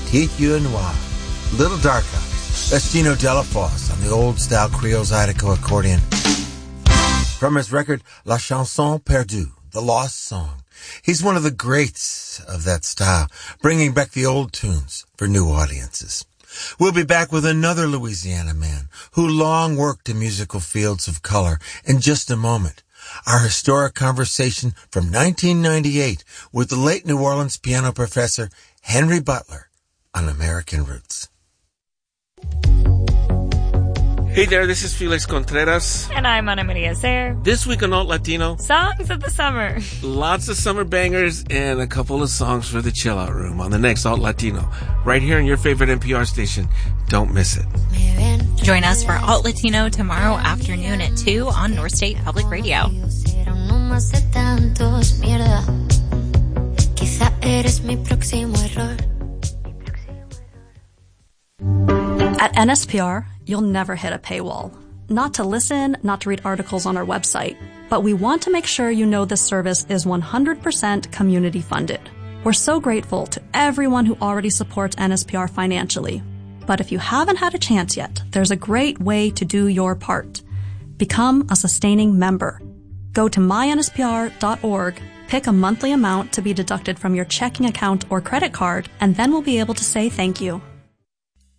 Kihiu Noir, Little Dark Eyes. That's Gino Delafosse on the old-style Creole Zydeco accordion. From his record La Chanson Perdue, The Lost Song. He's one of the greats of that style, bringing back the old tunes for new audiences. We'll be back with another Louisiana man who long worked in musical fields of color in just a moment. Our historic conversation from 1998 with the late New Orleans piano professor Henry Butler on American Roots. Hey there, this is Felix Contreras. And I'm Ana Maria Sayre. This week on Alt Latino, Songs of the Summer. Lots of summer bangers and a couple of songs for the chill out room on the next Alt Latino. Right here on your favorite NPR station. Don't miss it. Join us for Alt Latino tomorrow afternoon at 2 on North State Public Radio. At NSPR, you'll never hit a paywall. Not to listen, not to read articles on our website. But we want to make sure you know this service is 100% community funded. We're so grateful to everyone who already supports NSPR financially. But if you haven't had a chance yet, there's a great way to do your part. Become a sustaining member. Go to mynspr.org, pick a monthly amount to be deducted from your checking account or credit card, and then we'll be able to say thank you.